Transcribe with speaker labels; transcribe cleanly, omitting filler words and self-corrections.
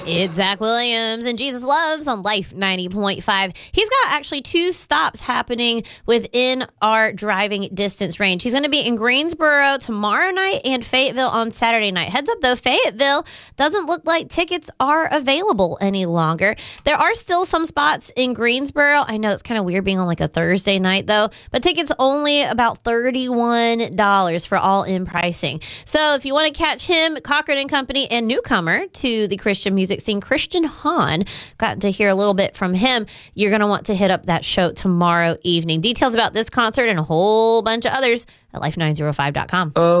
Speaker 1: It's Zach Williams and Jesus Loves on Life 90.5. He's got actually 2 stops happening within our driving distance range. He's going to be in Greensboro tomorrow night and Fayetteville on Saturday night. Heads up, though, Fayetteville doesn't look like tickets are available any longer. There are still some spots in Greensboro. I know it's kind of weird being on like a Thursday night, though, but tickets only about $31 for all-in pricing. So if you want to catch him, Cochran and Company, and newcomer to the Christian music scene, Christian Hahn, got to hear a little bit from him. You're going to want to hit up that show tomorrow evening. Details about this concert and a whole bunch of others at life905.com.